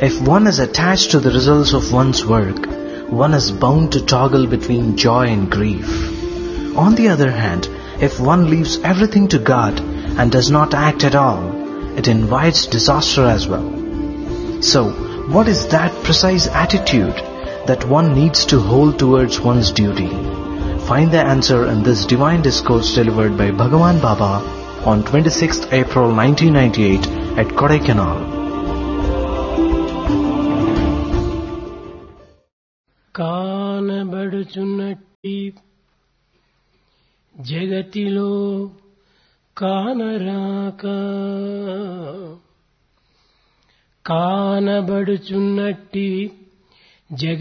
If one is attached to the results of one's work, one is bound to toggle between joy and grief. On the other hand, if one leaves everything to God and does not act at all, it invites disaster as well. So, what is that precise attitude that one needs to hold towards one's duty? Find the answer in this divine discourse delivered by Bhagavan Baba on 26th April 1998 at Kodaikanal. కానబడుచున్నట్టి జగతిలో కానరాక కానబడుచున్నట్టి